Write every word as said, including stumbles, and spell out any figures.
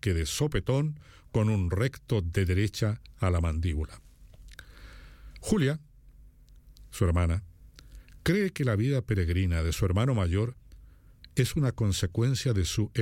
que de sopetón, con un recto de derecha a la mandíbula. Julia, su hermana, cree que la vida peregrina de su hermano mayor es una consecuencia de su